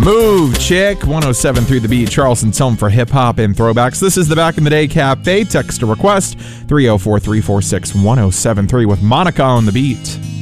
Move, Chick, 107.3 The Beat, Charleston's home for hip-hop and throwbacks. This is the Back in the Day Cafe. Text to request 304-346-1073 with Monica on the beat.